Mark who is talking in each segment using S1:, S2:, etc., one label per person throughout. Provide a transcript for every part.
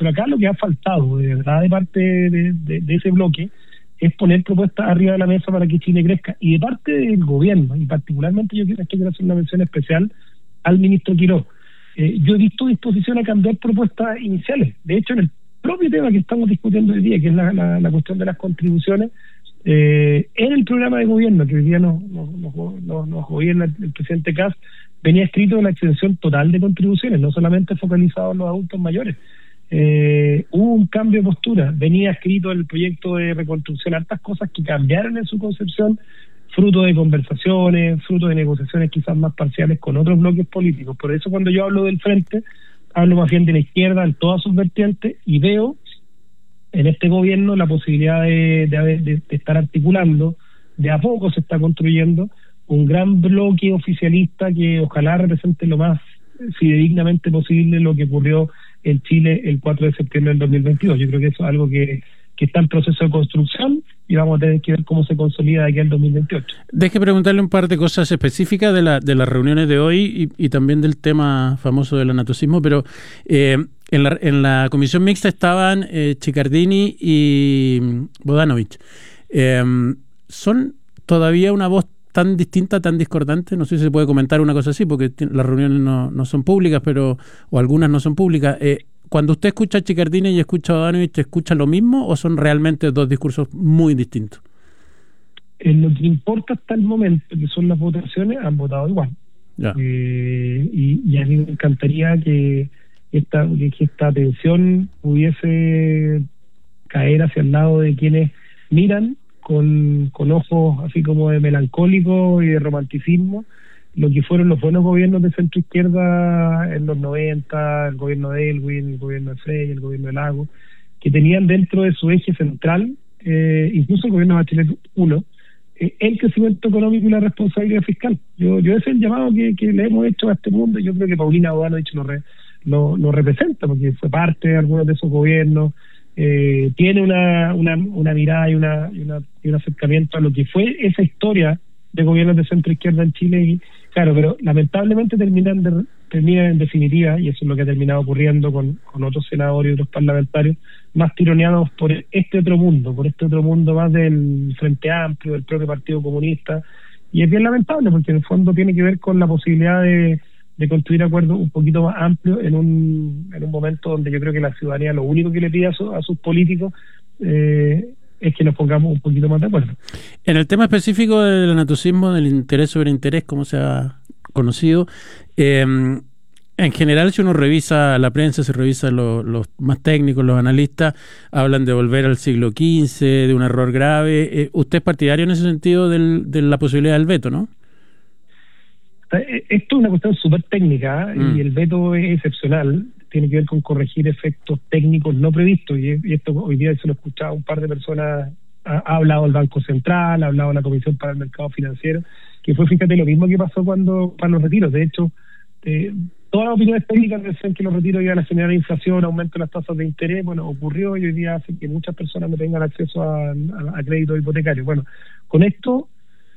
S1: Pero acá lo que ha faltado, de verdad, de parte de ese bloque, es poner propuestas arriba de la mesa para que Chile crezca. Y de parte del gobierno, y particularmente yo quiero hacer una mención especial al ministro Quirós. Yo he visto disposición a cambiar propuestas iniciales. De hecho, en el propio tema que estamos discutiendo hoy día, que es la cuestión de las contribuciones, en el programa de gobierno que hoy día nos gobierna el presidente Kast, venía escrito la exención total de contribuciones, no solamente focalizado en los adultos mayores. Hubo un cambio de postura, venía escrito el proyecto de reconstrucción, hartas cosas que cambiaron en su concepción, fruto de conversaciones, fruto de negociaciones quizás más parciales con otros bloques políticos. Por eso cuando yo hablo del frente, hablo más bien de la izquierda en todas sus vertientes, y veo en este gobierno la posibilidad de estar articulando, de a poco se está construyendo un gran bloque oficialista que ojalá represente lo más fidedignamente posible lo que ocurrió en Chile el 4 de septiembre del 2022. Yo creo que eso es algo que está en proceso de construcción y vamos a tener que ver cómo se consolida de aquí al 2028.
S2: Deje preguntarle un par de cosas específicas de las reuniones de hoy y también del tema famoso del anatocismo, pero en la comisión mixta estaban Chiccardini y Bodanovich. ¿Son todavía una voz tan distinta, tan discordante? No sé si se puede comentar una cosa así, porque las reuniones no son públicas, o algunas no son públicas. Cuando usted escucha a Chiccardini y escucha a Bodanovich, ¿escucha lo mismo o son realmente dos discursos muy distintos?
S1: En lo que importa hasta el momento, que son las votaciones, han votado igual.
S2: Ya.
S1: Y a mí me encantaría que esta tensión pudiese caer hacia el lado de quienes miran con ojos así como de melancólico y de romanticismo lo que fueron los buenos gobiernos de centro izquierda en los 90, el gobierno de Elwin, el gobierno de Frey, el gobierno de Lago, que tenían dentro de su eje central, incluso el gobierno de Bachelet 1, el crecimiento económico y la responsabilidad fiscal. Yo ese es el llamado que le hemos hecho a este mundo, y yo creo que Paulina Bodanovich lo representa, porque fue parte de algunos de esos gobiernos, tiene una mirada y un acercamiento a lo que fue esa historia de gobiernos de centro izquierda en Chile, y claro, pero lamentablemente terminan en definitiva, y eso es lo que ha terminado ocurriendo con otros senadores y otros parlamentarios, más tironeados por este otro mundo más del Frente Amplio, del propio Partido Comunista, y es bien lamentable porque en el fondo tiene que ver con la posibilidad de construir acuerdos un poquito más amplios en un momento donde yo creo que la ciudadanía lo único que le pide a sus políticos es que nos pongamos un poquito más de acuerdo.
S2: En el tema específico del anatocismo, del interés sobre interés, como se ha conocido, en general, si uno revisa la prensa, se revisa los más técnicos, los analistas, hablan de volver al siglo XV, de un error grave. ¿Usted es partidario en ese sentido de la posibilidad del veto, no?
S1: Esto es una cuestión súper técnica, y el veto es excepcional. Tiene que ver con corregir efectos técnicos no previstos, y esto hoy día se lo he escuchado a un par de personas. Ha hablado el Banco Central, ha hablado la Comisión para el Mercado Financiero, que fue, fíjate, lo mismo que pasó para los retiros. De hecho, todas las opiniones técnicas decían que los retiros iban a generar inflación, aumento de las tasas de interés. Bueno, ocurrió, y hoy día hace que muchas personas no tengan acceso a crédito hipotecario. Bueno, con esto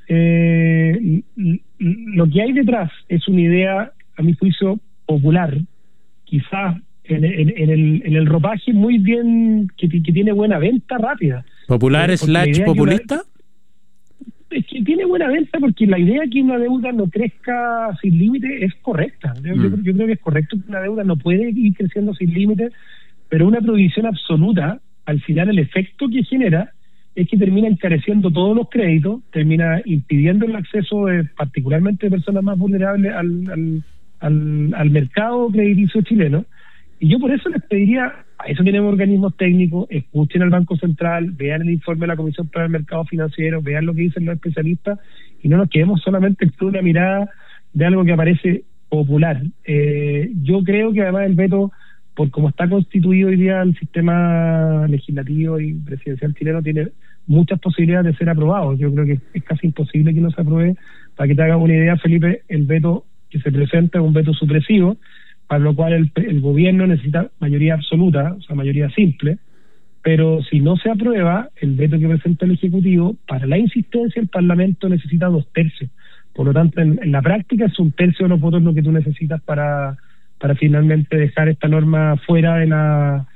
S1: lo que hay detrás es una idea, a mi juicio, popular, quizás en el ropaje muy bien, que tiene buena venta rápida.
S2: ¿Popular / populista?
S1: Es que tiene buena venta porque la idea de que una deuda no crezca sin límite es correcta. Yo creo que es correcto que una deuda no puede ir creciendo sin límite, pero una prohibición absoluta, al final el efecto que genera es que termina encareciendo todos los créditos, termina impidiendo el acceso particularmente de personas más vulnerables al mercado crediticio chileno. Y yo por eso les pediría, a eso tenemos organismos técnicos, escuchen al Banco Central, vean el informe de la Comisión para el Mercado Financiero, vean lo que dicen los especialistas, y no nos quedemos solamente con una mirada de algo que aparece popular. Yo creo que además el veto, por cómo está constituido hoy día el sistema legislativo y presidencial chileno, tiene muchas posibilidades de ser aprobado. Yo creo que es casi imposible que no se apruebe. Para que te hagas una idea, Felipe, el veto que se presenta es un veto supresivo, para lo cual el gobierno necesita mayoría absoluta, o sea, mayoría simple, pero si no se aprueba el veto que presenta el Ejecutivo, para la insistencia el Parlamento necesita 2/3. Por lo tanto, en la práctica es 1/3 de los votos lo que tú necesitas para finalmente dejar esta norma fuera de la